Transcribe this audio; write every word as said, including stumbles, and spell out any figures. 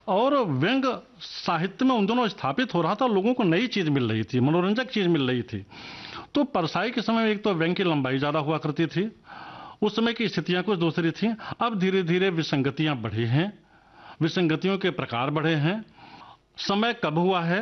और व्यंग साहित्य में उन दोनों स्थापित हो रहा था, लोगों को नई चीज मिल रही थी, मनोरंजक चीज मिल रही थी। तो परसाई के समय एक तो व्यंग की लंबाई ज्यादा हुआ करती थी, उस समय की स्थितियां कुछ दूसरी थी। अब धीरे धीरे विसंगतियां बढ़ी हैं, विसंगतियों के प्रकार बढ़े हैं। समय कब हुआ है